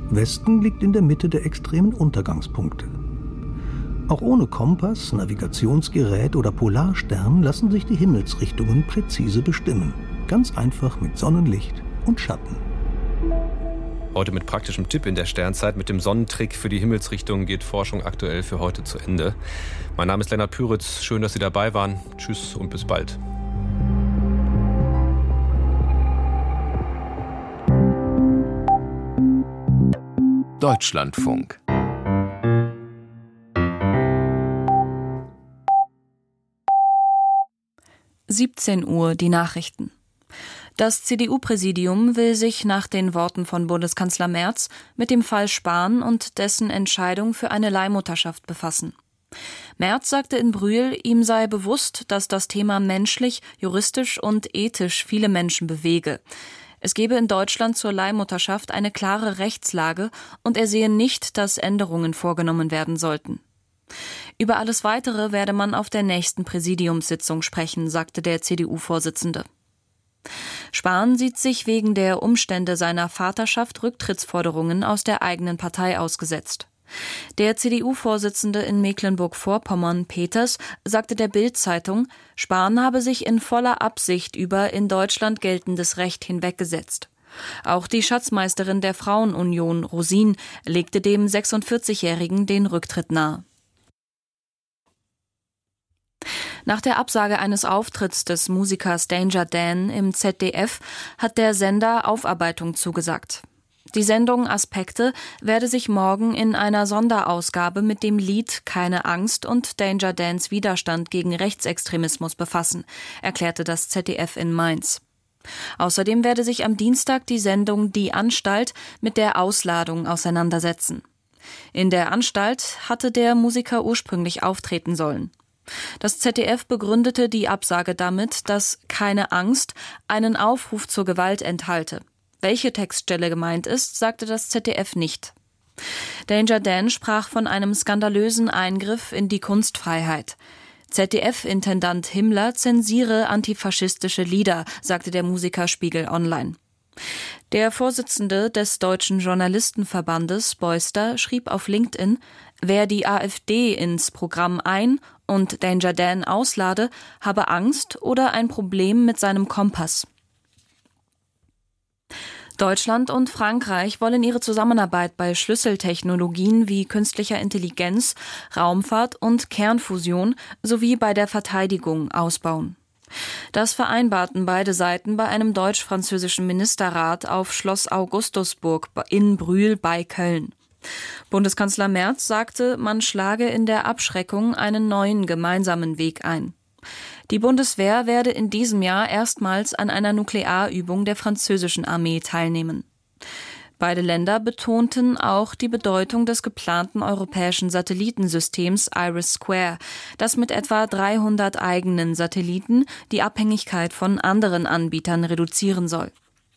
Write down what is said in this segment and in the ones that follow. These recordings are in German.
Westen liegt in der Mitte der extremen Untergangspunkte. Auch ohne Kompass, Navigationsgerät oder Polarstern lassen sich die Himmelsrichtungen präzise bestimmen. Ganz einfach mit Sonnenlicht und Schatten. Heute mit praktischem Tipp in der Sternzeit. Mit dem Sonnentrick für die Himmelsrichtung geht Forschung aktuell für heute zu Ende. Mein Name ist Lennart Püritz. Schön, dass Sie dabei waren. Tschüss und bis bald. Deutschlandfunk. Uhr, die Nachrichten. Das CDU-Präsidium will sich nach den Worten von Bundeskanzler Merz mit dem Fall Spahn und dessen Entscheidung für eine Leihmutterschaft befassen. Merz sagte in Brühl, ihm sei bewusst, dass das Thema menschlich, juristisch und ethisch viele Menschen bewege. Es gebe in Deutschland zur Leihmutterschaft eine klare Rechtslage und er sehe nicht, dass Änderungen vorgenommen werden sollten. Über alles Weitere werde man auf der nächsten Präsidiumssitzung sprechen, sagte der CDU-Vorsitzende. Spahn sieht sich wegen der Umstände seiner Vaterschaft Rücktrittsforderungen aus der eigenen Partei ausgesetzt. Der CDU-Vorsitzende in Mecklenburg-Vorpommern, Peters, sagte der Bild-Zeitung, Spahn habe sich in voller Absicht über in Deutschland geltendes Recht hinweggesetzt. Auch die Schatzmeisterin der Frauenunion, Rosin, legte dem 46-Jährigen den Rücktritt nahe. Nach der Absage eines Auftritts des Musikers Danger Dan im ZDF hat der Sender Aufarbeitung zugesagt. Die Sendung Aspekte werde sich morgen in einer Sonderausgabe mit dem Lied Keine Angst und Danger Dans Widerstand gegen Rechtsextremismus befassen, erklärte das ZDF in Mainz. Außerdem werde sich am Dienstag die Sendung Die Anstalt mit der Ausladung auseinandersetzen. In der Anstalt hatte der Musiker ursprünglich auftreten sollen. Das ZDF begründete die Absage damit, dass Keine Angst einen Aufruf zur Gewalt enthalte. Welche Textstelle gemeint ist, sagte das ZDF nicht. Danger Dan sprach von einem skandalösen Eingriff in die Kunstfreiheit. ZDF-Intendant Himmler zensiere antifaschistische Lieder, sagte der Musiker Spiegel Online. Der Vorsitzende des Deutschen Journalistenverbandes, Beuster, schrieb auf LinkedIn, wer die AfD ins Programm ein- und Danger Dan auslade, habe Angst oder ein Problem mit seinem Kompass. Deutschland und Frankreich wollen ihre Zusammenarbeit bei Schlüsseltechnologien wie künstlicher Intelligenz, Raumfahrt und Kernfusion sowie bei der Verteidigung ausbauen. Das vereinbarten beide Seiten bei einem deutsch-französischen Ministerrat auf Schloss Augustusburg in Brühl bei Köln. Bundeskanzler Merz sagte, man schlage in der Abschreckung einen neuen gemeinsamen Weg ein. Die Bundeswehr werde in diesem Jahr erstmals an einer Nuklearübung der französischen Armee teilnehmen. Beide Länder betonten auch die Bedeutung des geplanten europäischen Satellitensystems IRIS², das mit etwa 300 eigenen Satelliten die Abhängigkeit von anderen Anbietern reduzieren soll.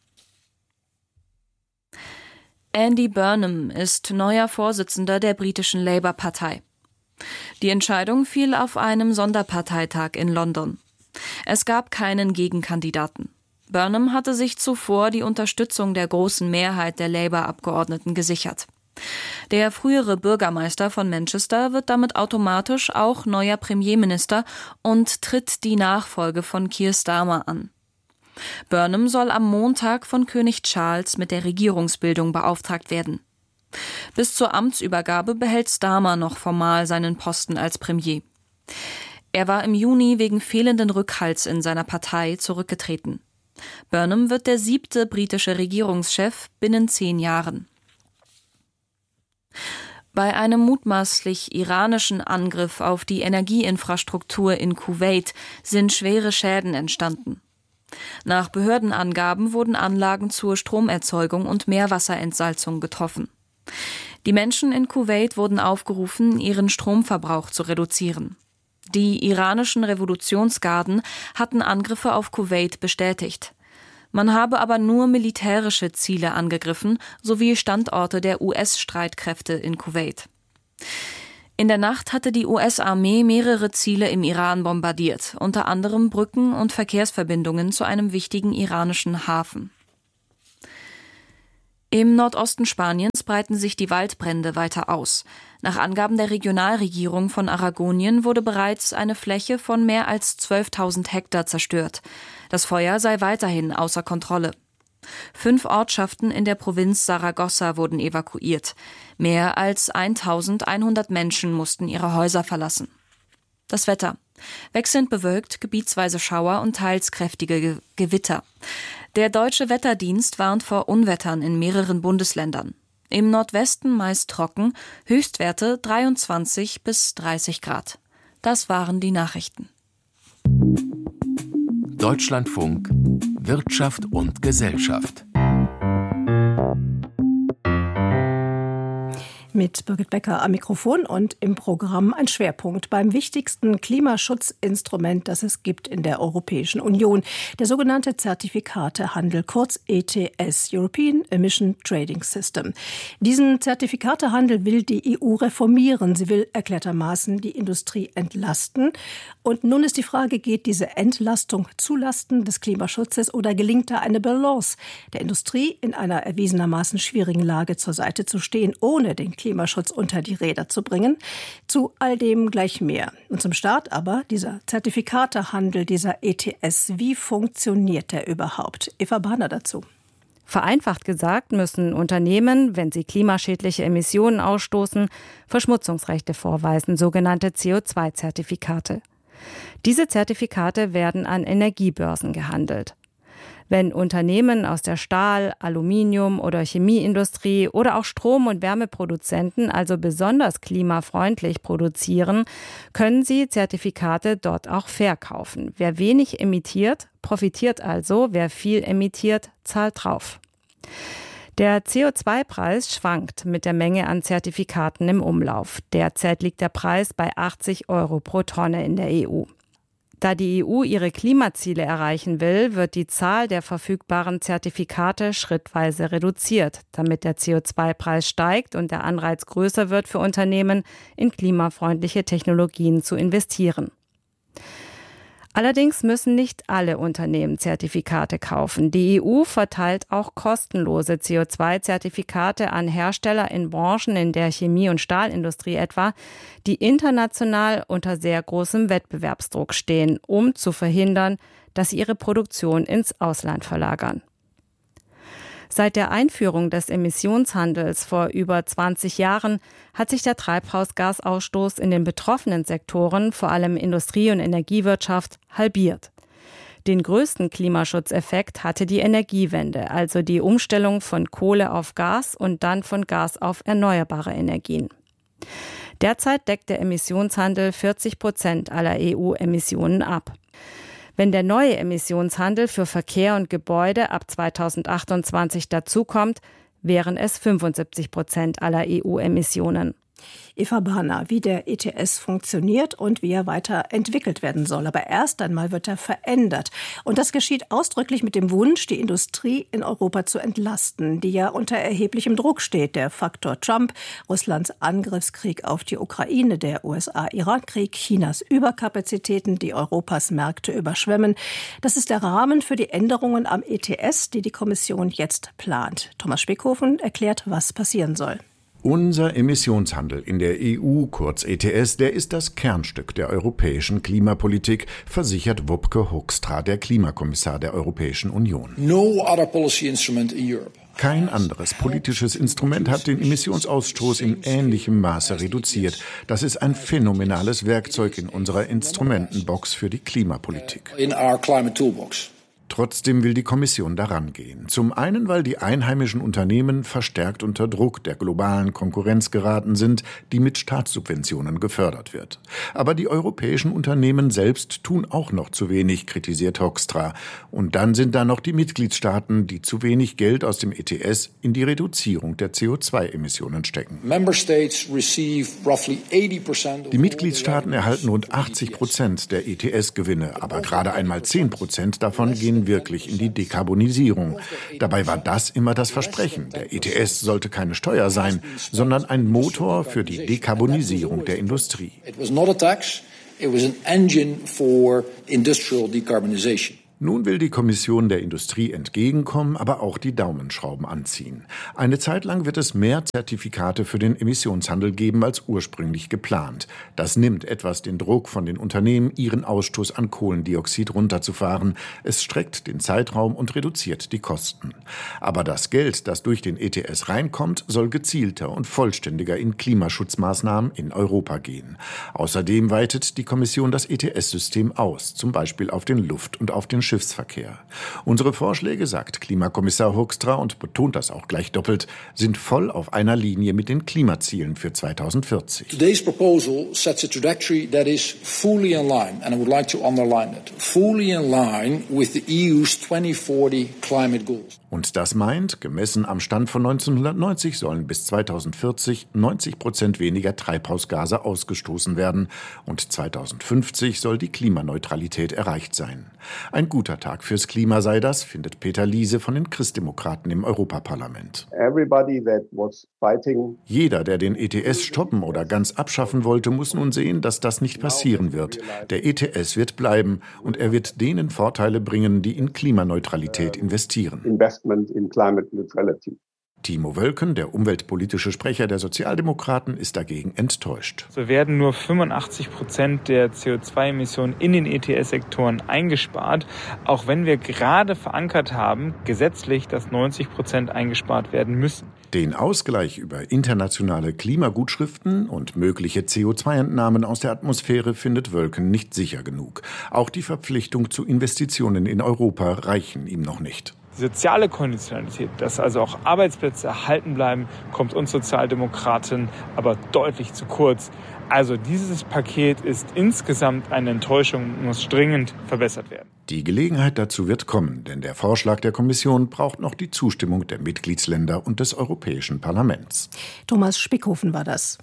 Andy Burnham ist neuer Vorsitzender der britischen Labour-Partei. Die Entscheidung fiel auf einem Sonderparteitag in London. Es gab keinen Gegenkandidaten. Burnham hatte sich zuvor die Unterstützung der großen Mehrheit der Labour-Abgeordneten gesichert. Der frühere Bürgermeister von Manchester wird damit automatisch auch neuer Premierminister und tritt die Nachfolge von Keir Starmer an. Burnham soll am Montag von König Charles mit der Regierungsbildung beauftragt werden. Bis zur Amtsübergabe behält Starmer noch formal seinen Posten als Premier. Er war im Juni wegen fehlenden Rückhalts in seiner Partei zurückgetreten. Burnham wird der 7. britische Regierungschef binnen 10 Jahren. Bei einem mutmaßlich iranischen Angriff auf die Energieinfrastruktur in Kuwait sind schwere Schäden entstanden. Nach Behördenangaben wurden Anlagen zur Stromerzeugung und Meerwasserentsalzung getroffen. Die Menschen in Kuwait wurden aufgerufen, ihren Stromverbrauch zu reduzieren. Die iranischen Revolutionsgarden hatten Angriffe auf Kuwait bestätigt. Man habe aber nur militärische Ziele angegriffen, sowie Standorte der US-Streitkräfte in Kuwait. In der Nacht hatte die US-Armee mehrere Ziele im Iran bombardiert, unter anderem Brücken und Verkehrsverbindungen zu einem wichtigen iranischen Hafen. Im Nordosten Spaniens Allerdings breiten sich die Waldbrände weiter aus. Nach Angaben der Regionalregierung von Aragonien wurde bereits eine Fläche von mehr als 12.000 Hektar zerstört. Das Feuer sei weiterhin außer Kontrolle. 5 Ortschaften in der Provinz Saragossa wurden evakuiert. Mehr als 1.100 Menschen mussten ihre Häuser verlassen. Das Wetter. Wechselnd bewölkt, gebietsweise Schauer und teils kräftige Gewitter. Der Deutsche Wetterdienst warnt vor Unwettern in mehreren Bundesländern. Im Nordwesten meist trocken, Höchstwerte 23 bis 30 Grad. Das waren die Nachrichten. Deutschlandfunk Wirtschaft und Gesellschaft. Mit Birgit Becker am Mikrofon und im Programm ein Schwerpunkt beim wichtigsten Klimaschutzinstrument, das es gibt in der Europäischen Union, der sogenannte Zertifikatehandel, kurz ETS, European Emission Trading System. Diesen Zertifikatehandel will die EU reformieren. Sie will erklärtermaßen die Industrie entlasten. Und nun ist die Frage, geht diese Entlastung zulasten des Klimaschutzes oder gelingt da eine Balance der Industrie in einer erwiesenermaßen schwierigen Lage zur Seite zu stehen, ohne den Klimaschutz unter die Räder zu bringen? Zu all dem gleich mehr. Und zum Start aber dieser Zertifikatehandel, dieser ETS. Wie funktioniert der überhaupt? Eva Bahner dazu. Vereinfacht gesagt müssen Unternehmen, wenn sie klimaschädliche Emissionen ausstoßen, Verschmutzungsrechte vorweisen, sogenannte CO2-Zertifikate. Diese Zertifikate werden an Energiebörsen gehandelt. Wenn Unternehmen aus der Stahl-, Aluminium- oder Chemieindustrie oder auch Strom- und Wärmeproduzenten also besonders klimafreundlich produzieren, können sie Zertifikate dort auch verkaufen. Wer wenig emittiert, profitiert also. Wer viel emittiert, zahlt drauf. Der CO2-Preis schwankt mit der Menge an Zertifikaten im Umlauf. Derzeit liegt der Preis bei 80 € pro Tonne in der EU. Da die EU ihre Klimaziele erreichen will, wird die Zahl der verfügbaren Zertifikate schrittweise reduziert, damit der CO2-Preis steigt und der Anreiz größer wird für Unternehmen, in klimafreundliche Technologien zu investieren. Allerdings müssen nicht alle Unternehmen Zertifikate kaufen. Die EU verteilt auch kostenlose CO2-Zertifikate an Hersteller in Branchen in der Chemie- und Stahlindustrie etwa, die international unter sehr großem Wettbewerbsdruck stehen, um zu verhindern, dass sie ihre Produktion ins Ausland verlagern. Seit der Einführung des Emissionshandels vor über 20 Jahren hat sich der Treibhausgasausstoß in den betroffenen Sektoren, vor allem Industrie- und Energiewirtschaft, halbiert. Den größten Klimaschutzeffekt hatte die Energiewende, also die Umstellung von Kohle auf Gas und dann von Gas auf erneuerbare Energien. Derzeit deckt der Emissionshandel 40% aller EU-Emissionen ab. Wenn der neue Emissionshandel für Verkehr und Gebäude ab 2028 dazukommt, wären es 75% aller EU-Emissionen. Eva Bahner, wie der ETS funktioniert und wie er weiterentwickelt werden soll. Aber erst einmal wird er verändert. Und das geschieht ausdrücklich mit dem Wunsch, die Industrie in Europa zu entlasten, die ja unter erheblichem Druck steht. Der Faktor Trump, Russlands Angriffskrieg auf die Ukraine, der USA-Iran-Krieg, Chinas Überkapazitäten, die Europas Märkte überschwemmen. Das ist der Rahmen für die Änderungen am ETS, die die Kommission jetzt plant. Thomas Speckhofen erklärt, was passieren soll. Unser Emissionshandel in der EU, kurz ETS, der ist das Kernstück der europäischen Klimapolitik, versichert Wopke Hoekstra, der Klimakommissar der Europäischen Union. Kein anderes politisches Instrument hat den Emissionsausstoß in ähnlichem Maße reduziert. Das ist ein phänomenales Werkzeug in unserer Instrumentenbox für die Klimapolitik. Trotzdem will die Kommission daran gehen. Zum einen, weil die einheimischen Unternehmen verstärkt unter Druck der globalen Konkurrenz geraten sind, die mit Staatssubventionen gefördert wird. Aber die europäischen Unternehmen selbst tun auch noch zu wenig, kritisiert Hoekstra. Und dann sind da noch die Mitgliedstaaten, die zu wenig Geld aus dem ETS in die Reduzierung der CO2-Emissionen stecken. Die Mitgliedstaaten erhalten rund 80% der ETS-Gewinne, aber gerade einmal 10% davon gehen wirklich in die Dekarbonisierung. Dabei war das immer das Versprechen. Der ETS sollte keine Steuer sein, sondern ein Motor für die Dekarbonisierung der Industrie. Nun will die Kommission der Industrie entgegenkommen, aber auch die Daumenschrauben anziehen. Eine Zeit lang wird es mehr Zertifikate für den Emissionshandel geben als ursprünglich geplant. Das nimmt etwas den Druck von den Unternehmen, ihren Ausstoß an Kohlendioxid runterzufahren. Es streckt den Zeitraum und reduziert die Kosten. Aber das Geld, das durch den ETS reinkommt, soll gezielter und vollständiger in Klimaschutzmaßnahmen in Europa gehen. Außerdem weitet die Kommission das ETS-System aus, zum Beispiel auf den Luft- und auf den Schiffsverkehr. Unsere Vorschläge, sagt Klimakommissar Hoekstra und betont das auch gleich doppelt, sind voll auf einer Linie mit den Klimazielen für 2040. Today's proposal sets a trajectory that is fully in line, and I would like to underline it, fully in line with the EU's 2040 climate goals. Und das meint, gemessen am Stand von 1990 sollen bis 2040 90% weniger Treibhausgase ausgestoßen werden und 2050 soll die Klimaneutralität erreicht sein. Ein guter Tag fürs Klima sei das, findet Peter Liese von den Christdemokraten im Europaparlament. Jeder, der den ETS stoppen oder ganz abschaffen wollte, muss nun sehen, dass das nicht passieren wird. Der ETS wird bleiben und er wird denen Vorteile bringen, die in Klimaneutralität investieren. In climate neutrality. Timo Wölken, der umweltpolitische Sprecher der Sozialdemokraten, ist dagegen enttäuscht. So werden nur 85% der CO2-Emissionen in den ETS-Sektoren eingespart, auch wenn wir gerade verankert haben, gesetzlich, dass 90% eingespart werden müssen. Den Ausgleich über internationale Klimagutschriften und mögliche CO2-Entnahmen aus der Atmosphäre findet Wölken nicht sicher genug. Auch die Verpflichtung zu Investitionen in Europa reichen ihm noch nicht. Die soziale Konditionalität, dass also auch Arbeitsplätze erhalten bleiben, kommt uns Sozialdemokraten aber deutlich zu kurz. Also dieses Paket ist insgesamt eine Enttäuschung und muss dringend verbessert werden. Die Gelegenheit dazu wird kommen, denn der Vorschlag der Kommission braucht noch die Zustimmung der Mitgliedsländer und des Europäischen Parlaments. Thomas Spickhofen war das.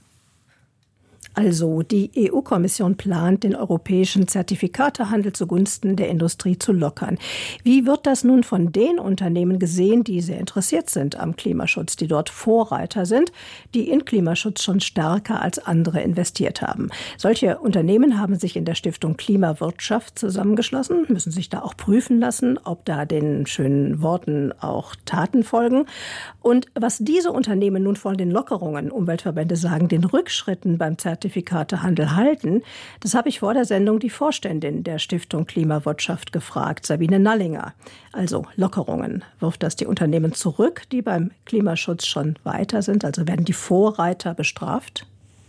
Also, die EU-Kommission plant, den europäischen Zertifikatehandel zugunsten der Industrie zu lockern. Wie wird das nun von den Unternehmen gesehen, die sehr interessiert sind am Klimaschutz, die dort Vorreiter sind, die in Klimaschutz schon stärker als andere investiert haben? Solche Unternehmen haben sich in der Stiftung Klimawirtschaft zusammengeschlossen, müssen sich da auch prüfen lassen, ob da den schönen Worten auch Taten folgen. Und was diese Unternehmen nun von den Lockerungen, Umweltverbände sagen, den Rückschritten beim Zertifikatehandel halten, das habe ich vor der Sendung die Vorständin der Stiftung Klimawirtschaft gefragt, Sabine Nallinger. Also Lockerungen. Wirft das die Unternehmen zurück, die beim Klimaschutz schon weiter sind? Also werden die Vorreiter bestraft?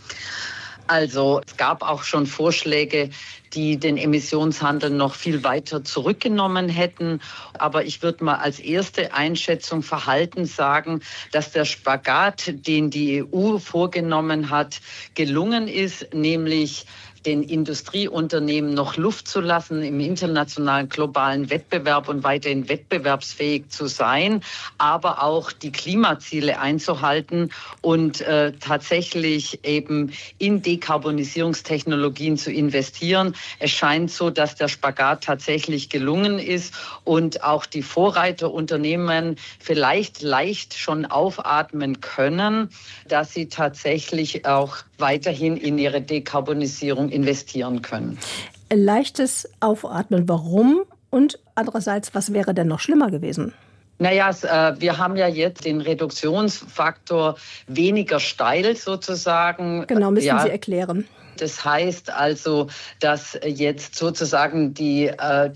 Also es gab auch schon Vorschläge, die den Emissionshandel noch viel weiter zurückgenommen hätten. Aber ich würde mal als erste Einschätzung Verhalten sagen, dass der Spagat, den die EU vorgenommen hat, gelungen ist, nämlich den Industrieunternehmen noch Luft zu lassen im internationalen globalen Wettbewerb und weiterhin wettbewerbsfähig zu sein, aber auch die Klimaziele einzuhalten und tatsächlich eben in Dekarbonisierungstechnologien zu investieren. Es scheint so, dass der Spagat tatsächlich gelungen ist und auch die Vorreiterunternehmen vielleicht leicht schon aufatmen können, dass sie tatsächlich auch weiterhin in ihre Dekarbonisierung investieren können. Leichtes Aufatmen, warum? Und andererseits, was wäre denn noch schlimmer gewesen? Naja, wir haben ja jetzt den Reduktionsfaktor weniger steil sozusagen. Genau, müssen Sie erklären. Das heißt also, dass jetzt sozusagen die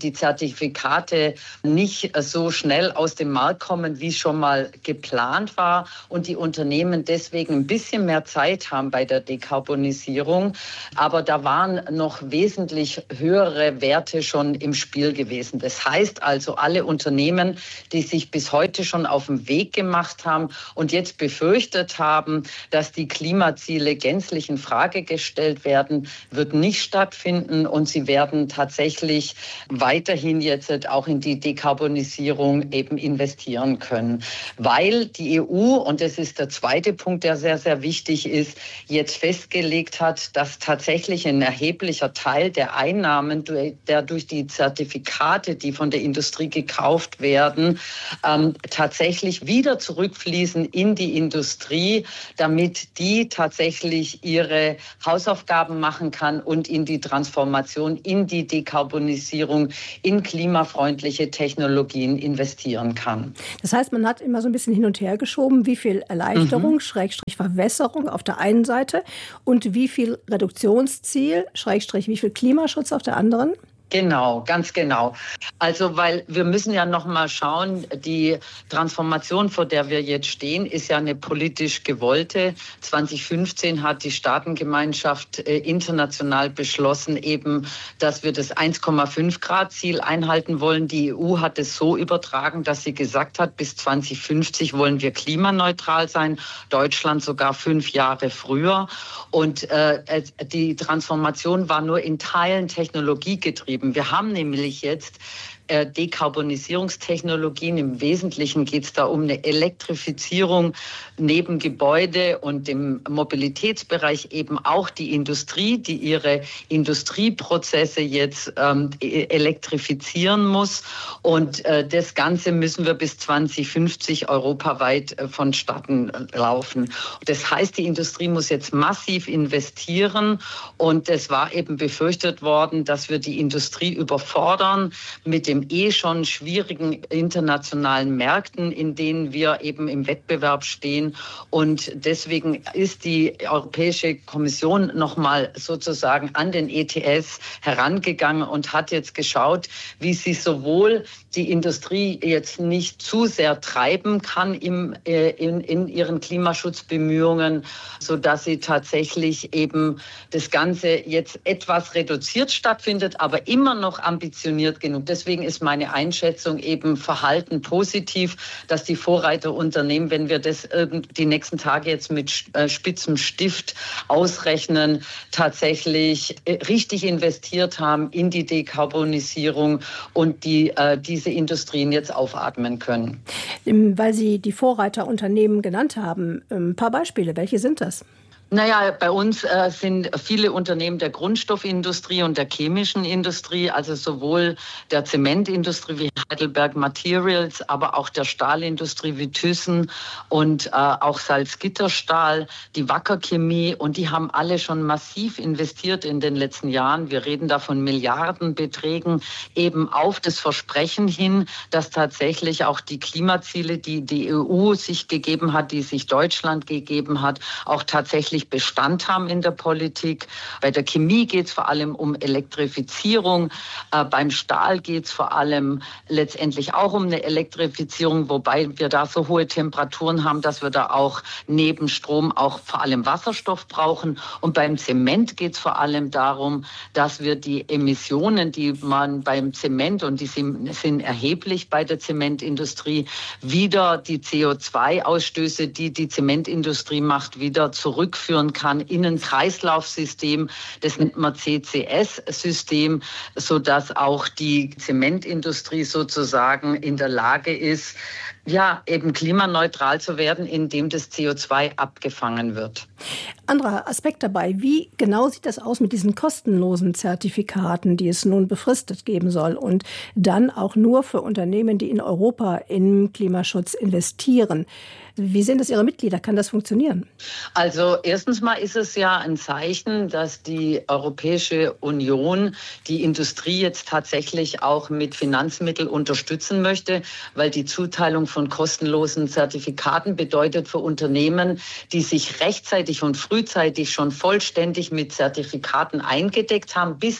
Zertifikate nicht so schnell aus dem Markt kommen, wie schon mal geplant war und die Unternehmen deswegen ein bisschen mehr Zeit haben bei der Dekarbonisierung. Aber da waren noch wesentlich höhere Werte schon im Spiel gewesen. Das heißt also, alle Unternehmen, die sich bis heute schon auf den Weg gemacht haben und jetzt befürchtet haben, dass die Klimaziele gänzlich in Frage gestellt werden, wird nicht stattfinden und sie werden tatsächlich weiterhin jetzt auch in die Dekarbonisierung eben investieren können. Weil die EU, und das ist der zweite Punkt, der sehr, sehr wichtig ist, jetzt festgelegt hat, dass tatsächlich ein erheblicher Teil der Einnahmen, der durch die Zertifikate, die von der Industrie gekauft werden, tatsächlich wieder zurückfließen in die Industrie, damit die tatsächlich ihre Hausaufgaben Ausgaben machen kann und in die Transformation, in die Dekarbonisierung, in klimafreundliche Technologien investieren kann. Das heißt, man hat immer so ein bisschen hin und her geschoben, wie viel Erleichterung, Schrägstrich Verwässerung auf der einen Seite und wie viel Reduktionsziel, Schrägstrich wie viel Klimaschutz auf der anderen? Genau, ganz genau. Also, weil wir müssen ja noch mal schauen, die Transformation, vor der wir jetzt stehen, ist ja eine politisch gewollte. 2015 hat die Staatengemeinschaft international beschlossen, eben, dass wir das 1,5 Grad Ziel einhalten wollen. Die EU hat es so übertragen, dass sie gesagt hat, bis 2050 wollen wir klimaneutral sein. Deutschland sogar 5 Jahre früher. Und die Transformation war nur in Teilen technologiegetrieben. Wir haben nämlich jetzt Dekarbonisierungstechnologien. Im Wesentlichen geht es da um eine Elektrifizierung neben Gebäude und dem Mobilitätsbereich eben auch die Industrie, die ihre Industrieprozesse jetzt elektrifizieren muss. Und das Ganze müssen wir bis 2050 europaweit vonstatten laufen. Das heißt, die Industrie muss jetzt massiv investieren und es war eben befürchtet worden, dass wir die Industrie überfordern mit dem schon schwierigen internationalen Märkten, in denen wir eben im Wettbewerb stehen. Und deswegen ist die Europäische Kommission nochmal sozusagen an den ETS herangegangen und hat jetzt geschaut, wie sie sowohl die Industrie jetzt nicht zu sehr treiben kann in ihren Klimaschutzbemühungen, sodass sie tatsächlich eben das Ganze jetzt etwas reduziert stattfindet, aber immer noch ambitioniert genug. Deswegen ist meine Einschätzung eben Verhalten positiv, dass die Vorreiterunternehmen, wenn wir das die nächsten Tage jetzt mit spitzem Stift ausrechnen, tatsächlich richtig investiert haben in die Dekarbonisierung und diese Industrien jetzt aufatmen können. Weil Sie die Vorreiterunternehmen genannt haben, ein paar Beispiele, welche sind das? Naja, bei uns sind viele Unternehmen der Grundstoffindustrie und der chemischen Industrie, also sowohl der Zementindustrie wie Heidelberg Materials, aber auch der Stahlindustrie wie Thyssen und auch Salzgitterstahl, die Wacker Chemie, und die haben alle schon massiv investiert in den letzten Jahren. Wir reden da von Milliardenbeträgen eben auf das Versprechen hin, dass tatsächlich auch die Klimaziele, die die EU sich gegeben hat, die sich Deutschland gegeben hat, auch tatsächlich Bestand haben in der Politik. Bei der Chemie geht es vor allem um Elektrifizierung. Beim Stahl geht es vor allem letztendlich auch um eine Elektrifizierung, wobei wir da so hohe Temperaturen haben, dass wir da auch neben Strom auch vor allem Wasserstoff brauchen. Und beim Zement geht es vor allem darum, dass wir die Emissionen, die man beim Zement, und die sind erheblich bei der Zementindustrie, wieder die CO2-Ausstöße, die die Zementindustrie macht, wieder zurückführen kann in ein Kreislaufsystem. Das nennt man CCS-System, sodass auch die Zementindustrie sozusagen in der Lage ist, ja, eben klimaneutral zu werden, indem das CO2 abgefangen wird. Anderer Aspekt dabei, wie genau sieht das aus mit diesen kostenlosen Zertifikaten, die es nun befristet geben soll und dann auch nur für Unternehmen, die in Europa in Klimaschutz investieren? Wie sehen das Ihre Mitglieder? Kann das funktionieren? Also erstens mal ist es ja ein Zeichen, dass die Europäische Union die Industrie jetzt tatsächlich auch mit Finanzmitteln unterstützen möchte, weil die Zuteilung von kostenlosen Zertifikaten bedeutet für Unternehmen, die sich rechtzeitig und frühzeitig schon vollständig mit Zertifikaten eingedeckt haben, bis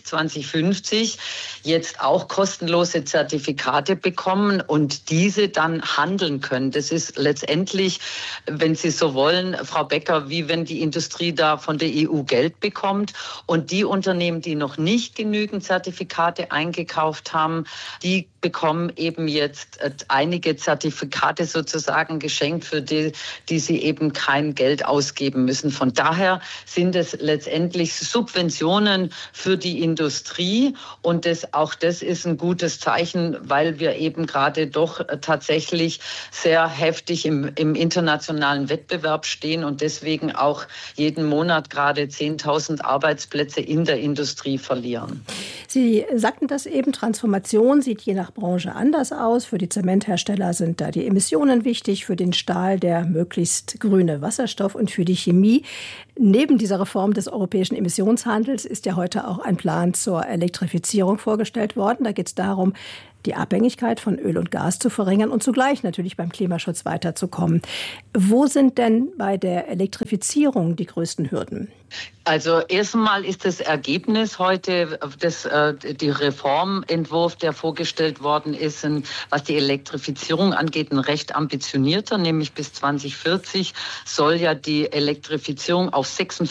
2050 jetzt auch kostenlose Zertifikate bekommen und diese dann handeln können. Das ist letztendlich, wenn Sie so wollen, Frau Becker, wie wenn die Industrie da von der EU Geld bekommt. Und die Unternehmen, die noch nicht genügend Zertifikate eingekauft haben, die bekommen eben jetzt einige Zertifikate sozusagen geschenkt, für die sie eben kein Geld ausgeben müssen. Von daher sind es letztendlich Subventionen für die Industrie. Und auch das ist ein gutes Zeichen, weil wir eben gerade doch tatsächlich sehr heftig im internationalen Wettbewerb stehen und deswegen auch jeden Monat gerade 10.000 Arbeitsplätze in der Industrie verlieren. Sie sagten das eben, Transformation sieht je nach Branche anders aus. Für die Zementhersteller sind da die Emissionen wichtig, für den Stahl der möglichst grüne Wasserstoff und für die Chemie. Neben dieser Reform des europäischen Emissionshandels ist ja heute auch ein Plan zur Elektrifizierung vorgestellt worden. Da geht es darum, die Abhängigkeit von Öl und Gas zu verringern und zugleich natürlich beim Klimaschutz weiterzukommen. Wo sind denn bei der Elektrifizierung die größten Hürden? Also erstmal ist das Ergebnis heute, die Reformentwurf, der vorgestellt worden ist, was die Elektrifizierung angeht, ein recht ambitionierter, nämlich bis 2040 soll ja die Elektrifizierung auf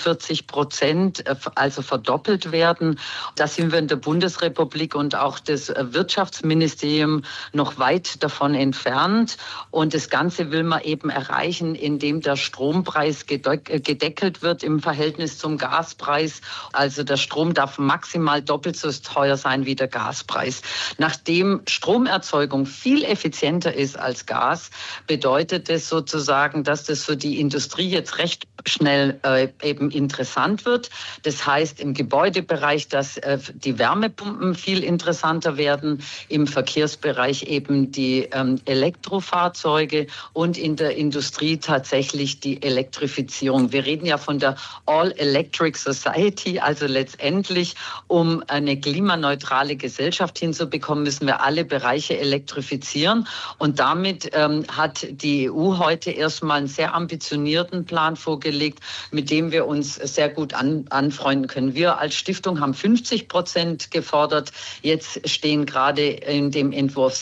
46%, also verdoppelt werden. Da sind wir in der Bundesrepublik und auch das Wirtschaftsministerium noch weit davon entfernt. Und das Ganze will man eben erreichen, indem der Strompreis gedeckelt wird im Verhältnis zum Gaspreis. Also der Strom darf maximal doppelt so teuer sein wie der Gaspreis. Nachdem Stromerzeugung viel effizienter ist als Gas, bedeutet es sozusagen, dass das für die Industrie jetzt recht schnell eben interessant wird. Das heißt im Gebäudebereich, dass die Wärmepumpen viel interessanter werden, im Verkehrsbereich eben die Elektrofahrzeuge und in der Industrie tatsächlich die Elektrifizierung. Wir reden ja von der All-Electric Society, also letztendlich, um eine klimaneutrale Gesellschaft hinzubekommen, müssen wir alle Bereiche elektrifizieren. Und damit hat die EU heute erstmal einen sehr ambitionierten Plan vorgelegt, mit dem wir uns sehr gut anfreunden können. Wir als Stiftung haben 50% gefordert. Jetzt stehen gerade in dem Entwurf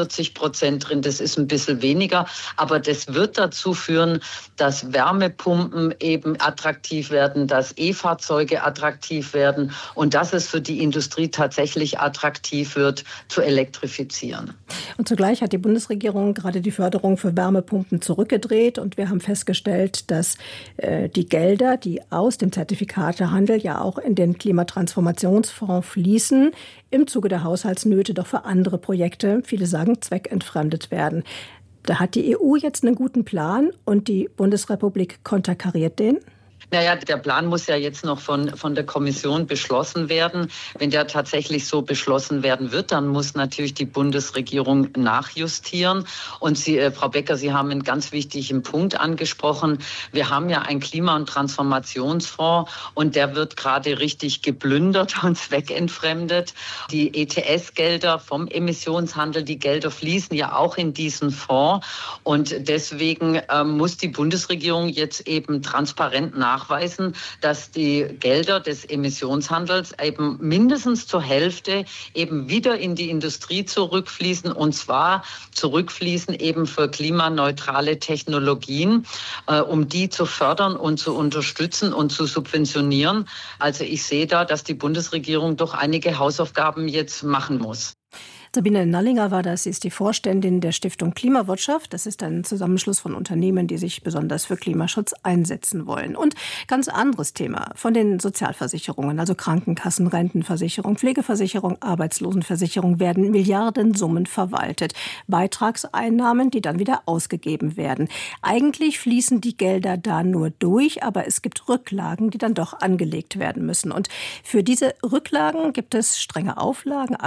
46% drin. Das ist ein bisschen weniger, aber das wird dazu führen, dass Wärmepumpen eben attraktiv werden, dass E-Fahrzeuge attraktiv werden und dass es für die Industrie tatsächlich attraktiv wird, zu elektrifizieren. Und zugleich hat die Bundesregierung gerade die Förderung für Wärmepumpen zurückgedreht und wir haben festgestellt, dass die Gelder, die aus dem Zertifikatehandel ja auch in den Klimatransformationsfonds fließen, im Zuge der Haushaltsnöte doch für andere Projekte, viele sagen, zweckentfremdet werden. Da hat die EU jetzt einen guten Plan und die Bundesrepublik konterkariert den? Naja, der Plan muss ja jetzt noch von der Kommission beschlossen werden. Wenn der tatsächlich so beschlossen werden wird, dann muss natürlich die Bundesregierung nachjustieren. Und Frau Becker, Sie haben einen ganz wichtigen Punkt angesprochen. Wir haben ja einen Klima- und Transformationsfonds und der wird gerade richtig geplündert und zweckentfremdet. Die ETS-Gelder vom Emissionshandel, die Gelder fließen ja auch in diesen Fonds. Und deswegen muss die Bundesregierung jetzt eben transparent nachweisen, dass die Gelder des Emissionshandels eben mindestens zur Hälfte eben wieder in die Industrie zurückfließen und zwar zurückfließen eben für klimaneutrale Technologien, um die zu fördern und zu unterstützen und zu subventionieren. Also ich sehe da, dass die Bundesregierung doch einige Hausaufgaben jetzt machen muss. Sabine Nallinger war das. Sie ist die Vorständin der Stiftung Klimawirtschaft. Das ist ein Zusammenschluss von Unternehmen, die sich besonders für Klimaschutz einsetzen wollen. Und ganz anderes Thema von den Sozialversicherungen, also Krankenkassen, Rentenversicherung, Pflegeversicherung, Arbeitslosenversicherung, werden Milliardensummen verwaltet. Beitragseinnahmen, die dann wieder ausgegeben werden. Eigentlich fließen die Gelder da nur durch, aber es gibt Rücklagen, die dann doch angelegt werden müssen. Und für diese Rücklagen gibt es strenge Auflagen.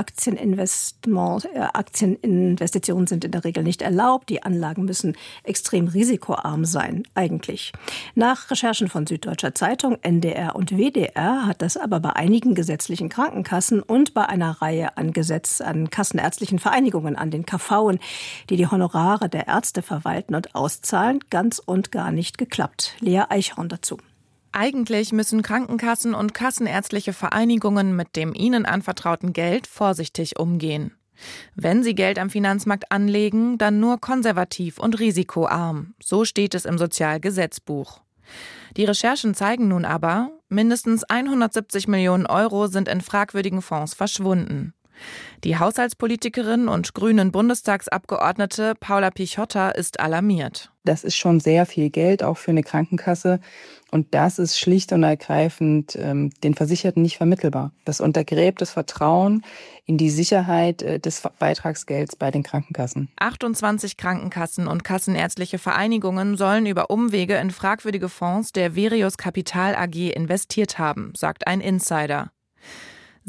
Aktieninvestitionen sind in der Regel nicht erlaubt. Die Anlagen müssen extrem risikoarm sein, eigentlich. Nach Recherchen von Süddeutscher Zeitung, NDR und WDR hat das aber bei einigen gesetzlichen Krankenkassen und bei einer Reihe an kassenärztlichen Vereinigungen, an den KVen, die die Honorare der Ärzte verwalten und auszahlen, ganz und gar nicht geklappt. Lea Eichhorn dazu. Eigentlich müssen Krankenkassen und kassenärztliche Vereinigungen mit dem ihnen anvertrauten Geld vorsichtig umgehen. Wenn sie Geld am Finanzmarkt anlegen, dann nur konservativ und risikoarm. So steht es im Sozialgesetzbuch. Die Recherchen zeigen nun aber, mindestens 170 Millionen Euro sind in fragwürdigen Fonds verschwunden. Die Haushaltspolitikerin und grünen Bundestagsabgeordnete Paula Pichotta ist alarmiert. Das ist schon sehr viel Geld, auch für eine Krankenkasse. Und das ist schlicht und ergreifend den Versicherten nicht vermittelbar. Das untergräbt das Vertrauen in die Sicherheit des Beitragsgelds bei den Krankenkassen. 28 Krankenkassen und kassenärztliche Vereinigungen sollen über Umwege in fragwürdige Fonds der Verius Capital AG investiert haben, sagt ein Insider.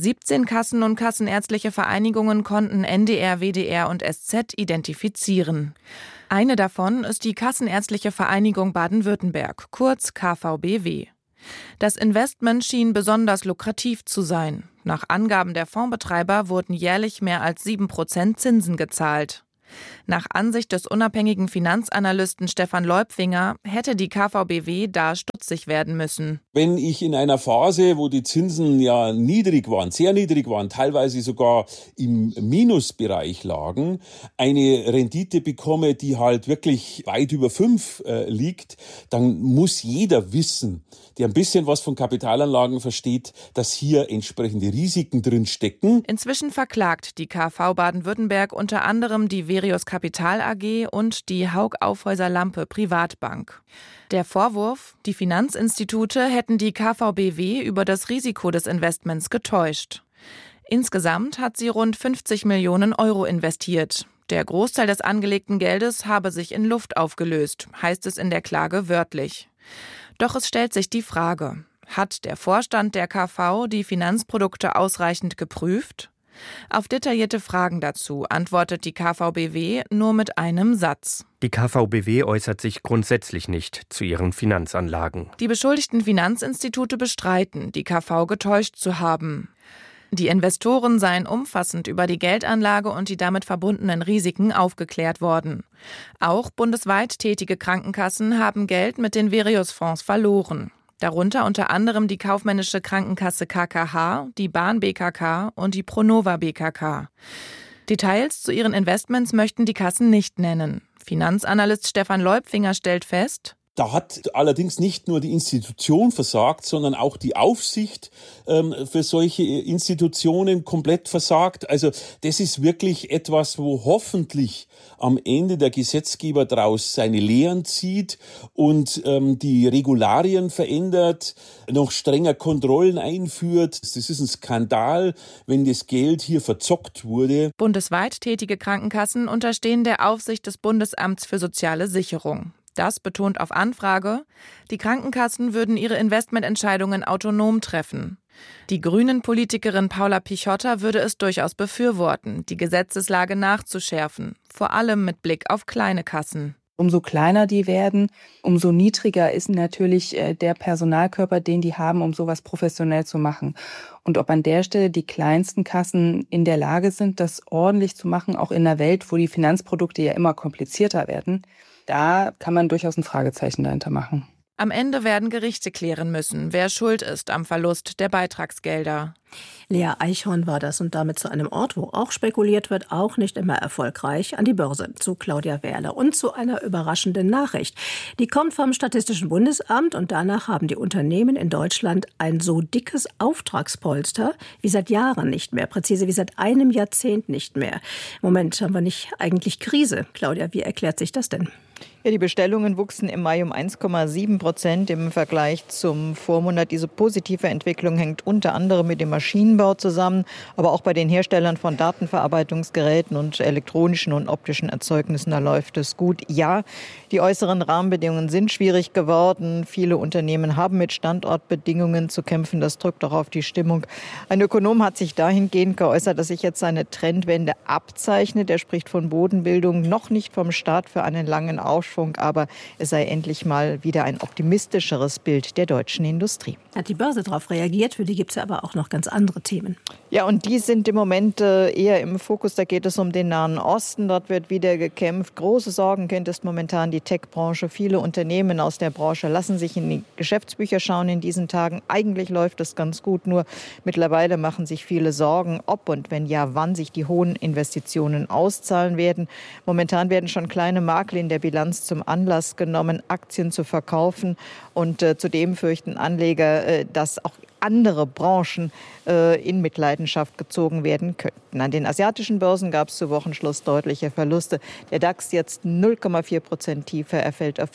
17 Kassen und kassenärztliche Vereinigungen konnten NDR, WDR und SZ identifizieren. Eine davon ist die Kassenärztliche Vereinigung Baden-Württemberg, kurz KVBW. Das Investment schien besonders lukrativ zu sein. Nach Angaben der Fondsbetreiber wurden jährlich mehr als 7% Zinsen gezahlt. Nach Ansicht des unabhängigen Finanzanalysten Stefan Leupfinger hätte die KVBW da stutzig werden müssen. Wenn ich in einer Phase, wo die Zinsen ja niedrig waren, sehr niedrig waren, teilweise sogar im Minusbereich lagen, eine Rendite bekomme, die halt wirklich weit über 5 liegt, dann muss jeder wissen, der ein bisschen was von Kapitalanlagen versteht, dass hier entsprechende Risiken drin stecken. Inzwischen verklagt die KV Baden-Württemberg unter anderem die Verius Kapital AG und die Haug Aufhäuser Lampe Privatbank. Der Vorwurf, die Finanzinstitute hätten die KVBW über das Risiko des Investments getäuscht. Insgesamt hat sie rund 50 Millionen Euro investiert. Der Großteil des angelegten Geldes habe sich in Luft aufgelöst, heißt es in der Klage wörtlich. Doch es stellt sich die Frage, hat der Vorstand der KV die Finanzprodukte ausreichend geprüft? Auf detaillierte Fragen dazu antwortet die KVBW nur mit einem Satz. Die KVBW äußert sich grundsätzlich nicht zu ihren Finanzanlagen. Die beschuldigten Finanzinstitute bestreiten, die KV getäuscht zu haben. Die Investoren seien umfassend über die Geldanlage und die damit verbundenen Risiken aufgeklärt worden. Auch bundesweit tätige Krankenkassen haben Geld mit den Verius-Fonds verloren. Darunter unter anderem die kaufmännische Krankenkasse KKH, die Bahn BKK und die Pronova BKK. Details zu ihren Investments möchten die Kassen nicht nennen. Finanzanalyst Stefan Leupfinger stellt fest: Da hat allerdings nicht nur die Institution versagt, sondern auch die Aufsicht für solche Institutionen komplett versagt. Also das ist wirklich etwas, wo hoffentlich am Ende der Gesetzgeber daraus seine Lehren zieht und die Regularien verändert, noch strenger Kontrollen einführt. Das ist ein Skandal, wenn das Geld hier verzockt wurde. Bundesweit tätige Krankenkassen unterstehen der Aufsicht des Bundesamts für soziale Sicherung. Das betont auf Anfrage, die Krankenkassen würden ihre Investmententscheidungen autonom treffen. Die Grünen-Politikerin Paula Pichotta würde es durchaus befürworten, die Gesetzeslage nachzuschärfen, vor allem mit Blick auf kleine Kassen. Umso kleiner die werden, umso niedriger ist natürlich der Personalkörper, den die haben, um sowas professionell zu machen. Und ob an der Stelle die kleinsten Kassen in der Lage sind, das ordentlich zu machen, auch in einer Welt, wo die Finanzprodukte ja immer komplizierter werden, da kann man durchaus ein Fragezeichen dahinter machen. Am Ende werden Gerichte klären müssen, wer schuld ist am Verlust der Beitragsgelder. Lea Eichhorn war das und damit zu einem Ort, wo auch spekuliert wird, auch nicht immer erfolgreich, an die Börse, zu Claudia Wehrle und zu einer überraschenden Nachricht. Die kommt vom Statistischen Bundesamt und danach haben die Unternehmen in Deutschland ein so dickes Auftragspolster wie seit Jahren nicht mehr, präzise wie seit einem Jahrzehnt nicht mehr. Im Moment haben wir nicht eigentlich Krise. Claudia, wie erklärt sich das denn? Ja, die Bestellungen wuchsen im Mai um 1,7% im Vergleich zum Vormonat. Diese positive Entwicklung hängt unter anderem mit dem Maschinenbau zusammen, aber auch bei den Herstellern von Datenverarbeitungsgeräten und elektronischen und optischen Erzeugnissen, da läuft es gut. Ja, die äußeren Rahmenbedingungen sind schwierig geworden. Viele Unternehmen haben mit Standortbedingungen zu kämpfen. Das drückt auch auf die Stimmung. Ein Ökonom hat sich dahingehend geäußert, dass sich jetzt eine Trendwende abzeichnet. Er spricht von Bodenbildung, noch nicht vom Start für einen langen Aufschwung, aber es sei endlich mal wieder ein optimistischeres Bild der deutschen Industrie. Hat die Börse darauf reagiert? Für die gibt es ja aber auch noch ganz andere Themen. Ja, und die sind im Moment eher im Fokus. Da geht es um den Nahen Osten. Dort wird wieder gekämpft. Große Sorgenkind ist momentan die Tech-Branche. Viele Unternehmen aus der Branche lassen sich in die Geschäftsbücher schauen in diesen Tagen. Eigentlich läuft es ganz gut, nur mittlerweile machen sich viele Sorgen, ob und wenn ja, wann sich die hohen Investitionen auszahlen werden. Momentan werden schon kleine Makel in der Bilanz zum Anlass genommen, Aktien zu verkaufen. Und zudem fürchten Anleger, dass auch andere Branchen in Mitleidenschaft gezogen werden könnten. An den asiatischen Börsen gab es zu Wochenschluss deutliche Verluste. Der DAX jetzt 0,4% tiefer, er fällt auf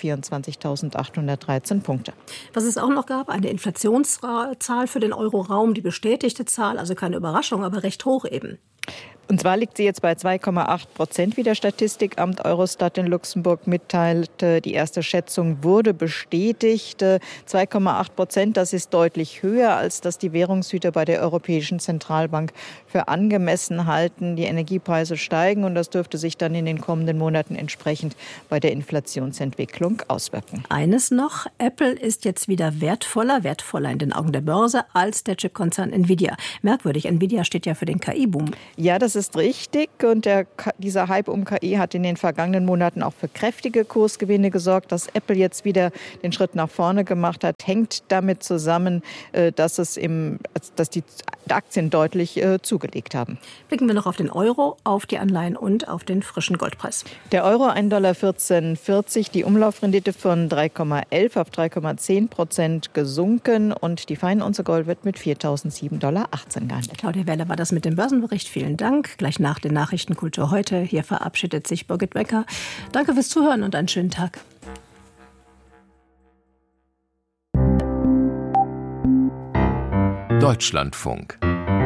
24.813 Punkte. Was es auch noch gab, eine Inflationszahl für den Euroraum, die bestätigte Zahl, also keine Überraschung, aber recht hoch eben. Und zwar liegt sie jetzt bei 2,8%, wie der Statistikamt Eurostat in Luxemburg mitteilte. Die erste Schätzung wurde bestätigt. 2,8%, das ist deutlich höher, als das die Währungshüter bei der Europäischen Zentralbank für angemessen halten. Die Energiepreise steigen und das dürfte sich dann in den kommenden Monaten entsprechend bei der Inflationsentwicklung auswirken. Eines noch, Apple ist jetzt wieder wertvoller in den Augen der Börse als der Chipkonzern Nvidia. Merkwürdig, Nvidia steht ja für den KI-Boom. Ja, das ist richtig und dieser Hype um KI hat in den vergangenen Monaten auch für kräftige Kursgewinne gesorgt. Dass Apple jetzt wieder den Schritt nach vorne gemacht hat, hängt damit zusammen, dass die Aktien deutlich zugelegt haben. Blicken wir noch auf den Euro, auf die Anleihen und auf den frischen Goldpreis. Der Euro 1,1440 $, die Umlaufrendite von 3,11 auf 3,10% gesunken und die Feinunze Gold wird mit $4.007,18 gehandelt. Claudia Weller war das mit dem Börsenbericht. Vielen Dank. Gleich nach den Nachrichten Kultur heute. Hier verabschiedet sich Birgit Becker. Danke fürs Zuhören und einen schönen Tag. Deutschlandfunk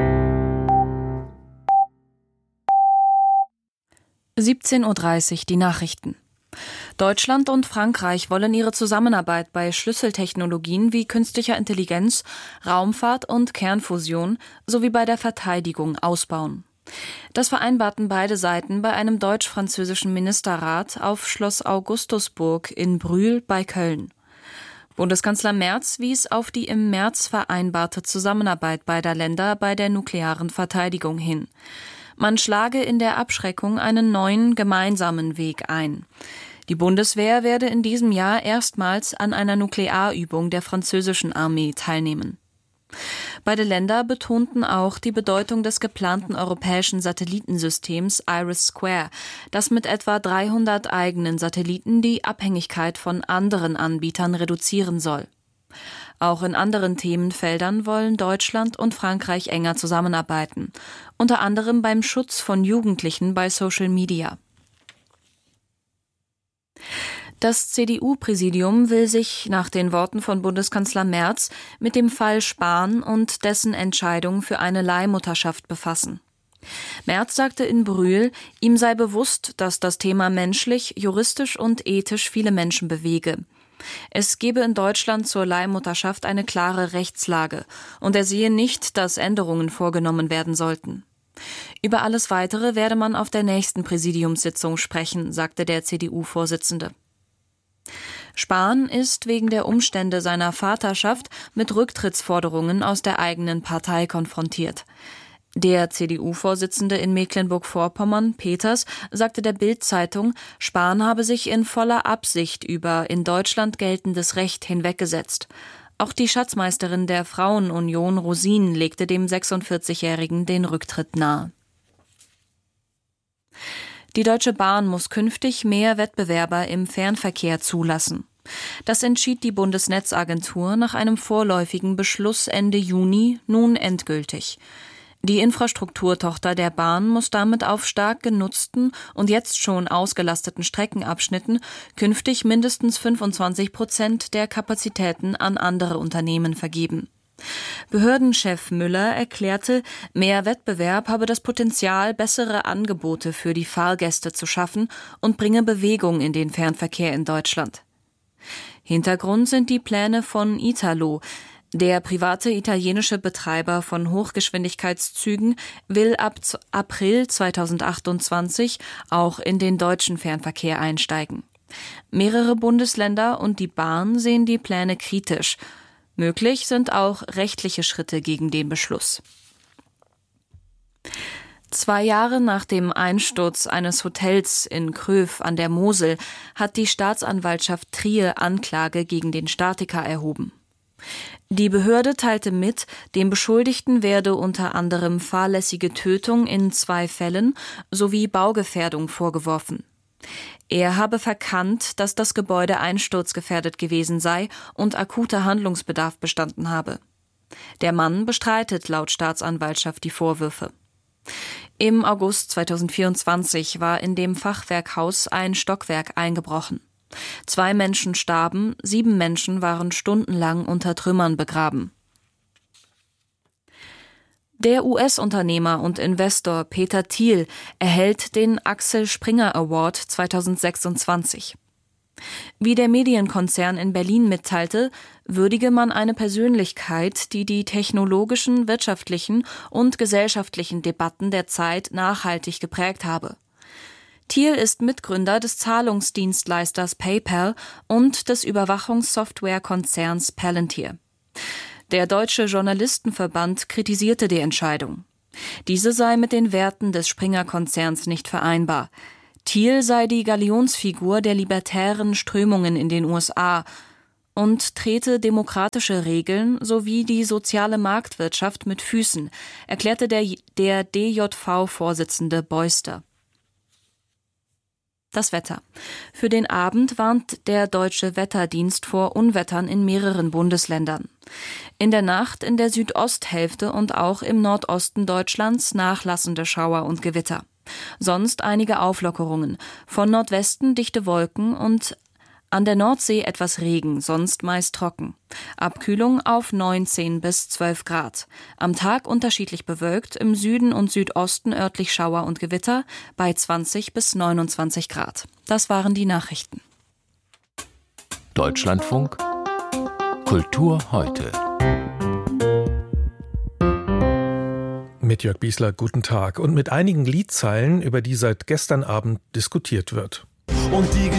17:30 Uhr die Nachrichten. Deutschland und Frankreich wollen ihre Zusammenarbeit bei Schlüsseltechnologien wie künstlicher Intelligenz, Raumfahrt und Kernfusion sowie bei der Verteidigung ausbauen. Das vereinbarten beide Seiten bei einem deutsch-französischen Ministerrat auf Schloss Augustusburg in Brühl bei Köln. Bundeskanzler Merz wies auf die im März vereinbarte Zusammenarbeit beider Länder bei der nuklearen Verteidigung hin. Man schlage in der Abschreckung einen neuen gemeinsamen Weg ein. Die Bundeswehr werde in diesem Jahr erstmals an einer Nuklearübung der französischen Armee teilnehmen. Beide Länder betonten auch die Bedeutung des geplanten europäischen Satellitensystems IRIS², das mit etwa 300 eigenen Satelliten die Abhängigkeit von anderen Anbietern reduzieren soll. Auch in anderen Themenfeldern wollen Deutschland und Frankreich enger zusammenarbeiten, unter anderem beim Schutz von Jugendlichen bei Social Media. Das CDU-Präsidium will sich nach den Worten von Bundeskanzler Merz mit dem Fall Spahn und dessen Entscheidung für eine Leihmutterschaft befassen. Merz sagte in Brühl, ihm sei bewusst, dass das Thema menschlich, juristisch und ethisch viele Menschen bewege. Es gebe in Deutschland zur Leihmutterschaft eine klare Rechtslage und er sehe nicht, dass Änderungen vorgenommen werden sollten. Über alles Weitere werde man auf der nächsten Präsidiumssitzung sprechen, sagte der CDU-Vorsitzende. Spahn ist wegen der Umstände seiner Vaterschaft mit Rücktrittsforderungen aus der eigenen Partei konfrontiert. Der CDU-Vorsitzende in Mecklenburg-Vorpommern, Peters, sagte der Bild-Zeitung, Spahn habe sich in voller Absicht über in Deutschland geltendes Recht hinweggesetzt. Auch die Schatzmeisterin der Frauenunion, Rosin, legte dem 46-Jährigen den Rücktritt nahe. Die Deutsche Bahn muss künftig mehr Wettbewerber im Fernverkehr zulassen. Das entschied die Bundesnetzagentur nach einem vorläufigen Beschluss Ende Juni nun endgültig. Die Infrastrukturtochter der Bahn muss damit auf stark genutzten und jetzt schon ausgelasteten Streckenabschnitten künftig mindestens 25% der Kapazitäten an andere Unternehmen vergeben. Behördenchef Müller erklärte, mehr Wettbewerb habe das Potenzial, bessere Angebote für die Fahrgäste zu schaffen und bringe Bewegung in den Fernverkehr in Deutschland. Hintergrund sind die Pläne von Italo. Der private italienische Betreiber von Hochgeschwindigkeitszügen will ab April 2028 auch in den deutschen Fernverkehr einsteigen. Mehrere Bundesländer und die Bahn sehen die Pläne kritisch. Möglich sind auch rechtliche Schritte gegen den Beschluss. 2 Jahre nach dem Einsturz eines Hotels in Kröv an der Mosel hat die Staatsanwaltschaft Trier Anklage gegen den Statiker erhoben. Die Behörde teilte mit, dem Beschuldigten werde unter anderem fahrlässige Tötung in 2 Fällen sowie Baugefährdung vorgeworfen. Er habe verkannt, dass das Gebäude einsturzgefährdet gewesen sei und akuter Handlungsbedarf bestanden habe. Der Mann bestreitet laut Staatsanwaltschaft die Vorwürfe. Im August 2024 war in dem Fachwerkhaus ein Stockwerk eingebrochen. 2 Menschen starben, 7 Menschen waren stundenlang unter Trümmern begraben. Der US-Unternehmer und Investor Peter Thiel erhält den Axel Springer Award 2026. Wie der Medienkonzern in Berlin mitteilte, würdige man eine Persönlichkeit, die die technologischen, wirtschaftlichen und gesellschaftlichen Debatten der Zeit nachhaltig geprägt habe. Thiel ist Mitgründer des Zahlungsdienstleisters PayPal und des Überwachungssoftwarekonzerns Palantir. Der Deutsche Journalistenverband kritisierte die Entscheidung. Diese sei mit den Werten des Springer-Konzerns nicht vereinbar. Thiel sei die Galionsfigur der libertären Strömungen in den USA und trete demokratische Regeln sowie die soziale Marktwirtschaft mit Füßen, erklärte der DJV-Vorsitzende Beuster. Das Wetter. Für den Abend warnt der Deutsche Wetterdienst vor Unwettern in mehreren Bundesländern. In der Nacht in der Südosthälfte und auch im Nordosten Deutschlands nachlassende Schauer und Gewitter. Sonst einige Auflockerungen. Von Nordwesten dichte Wolken und an der Nordsee etwas Regen, sonst meist trocken. Abkühlung auf 19 bis 12 Grad. Am Tag unterschiedlich bewölkt, im Süden und Südosten örtlich Schauer und Gewitter bei 20 bis 29 Grad. Das waren die Nachrichten. Deutschlandfunk Kultur heute. Mit Jörg Biesler, guten Tag. Und mit einigen Liedzeilen, über die seit gestern Abend diskutiert wird. Und die